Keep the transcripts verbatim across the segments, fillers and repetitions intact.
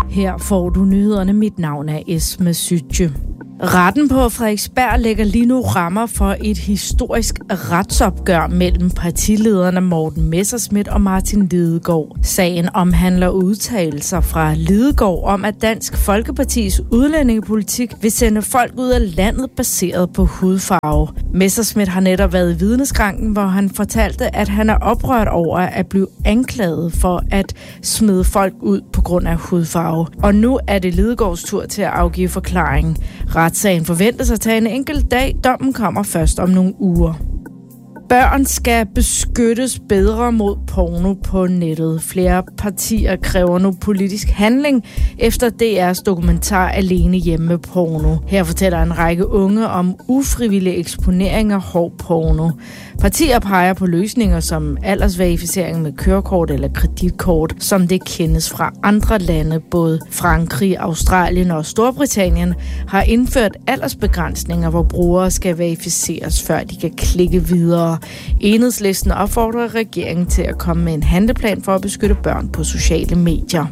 Her får du nyhederne. Mit navn er Esme Sytje. Retten på Frederiksberg lægger lige nu rammer for et historisk retsopgør mellem partilederne Morten Messerschmidt og Martin Lidegaard. Sagen omhandler udtalelser fra Lidegaard om, at Dansk Folkepartis udlændingepolitik vil sende folk ud af landet baseret på hudfarve. Messerschmidt har netop været i vidneskranken, hvor han fortalte, at han er oprørt over at blive anklaget for at smide folk ud på grund af hudfarve. Og nu er det Lidegaards tur til at afgive forklaring. Retssagen forventes at tage en enkelt dag. Dommen kommer først om nogle uger. Børn skal beskyttes bedre mod porno på nettet. Flere partier kræver nu politisk handling efter D R's dokumentar Alene hjemme med porno. Her fortæller en række unge om ufrivillig eksponering af hård porno. Partier peger på løsninger som aldersverificering med kørekort eller kreditkort, som det kendes fra andre lande. Både Frankrig, Australien og Storbritannien har indført aldersbegrænsninger, hvor brugere skal verificeres, før de kan klikke videre. Enhedslisten opfordrer regeringen til at komme med en handleplan for at beskytte børn på sociale medier.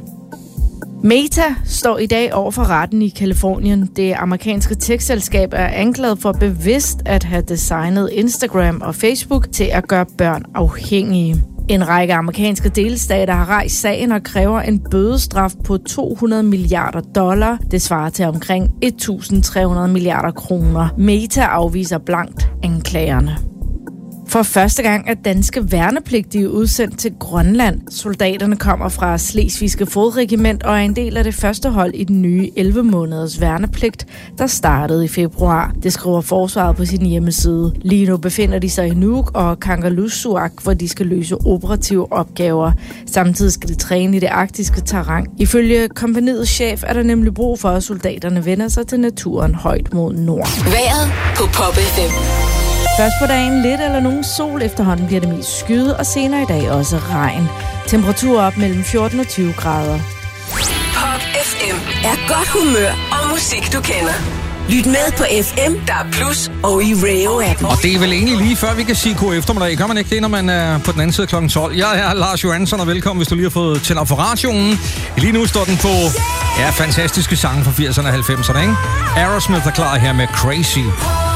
Meta står i dag over for retten i Californien. Det amerikanske tech-selskab er anklaget for bevidst at have designet Instagram og Facebook til at gøre børn afhængige. En række amerikanske delstater har rejst sagen og kræver en bødestraf på to hundrede milliarder dollar. Det svarer til omkring et tusind tre hundrede milliarder kroner. Meta afviser blankt anklagerne. For første gang er danske værnepligtige udsendt til Grønland. Soldaterne kommer fra Slesvigske Fodregiment og er en del af det første hold i den nye elleve måneders værnepligt, der startede i februar. Det skriver forsvaret på sin hjemmeside. Lige nu befinder de sig i Nuuk og Kangerlussuaq, hvor de skal løse operative opgaver. Samtidig skal de træne i det arktiske terræn. Ifølge kompagniets chef er der nemlig brug for, at soldaterne vender sig til naturen højt mod nord. Vejret på Pop F M. Først på dagen lidt eller nogen sol, efterhånden bliver det mest skyet, og senere i dag også regn. Temperatur op mellem fjorten og tyve grader. Pop F M er godt humør og musik, du kender. Lyt med på F M, der er plus, og i Radio-appen. Og det er vel egentlig lige før, vi kan sige god eftermiddag. Gør man ikke det, når man er på den anden side klokken tolv? Jeg er Lars Johansson, og velkommen, hvis du lige har fået tændt op for radioen. Lige nu står den på, ja, fantastiske sange fra firserne og halvfemserne, ikke? Aerosmith er klar her med Crazy.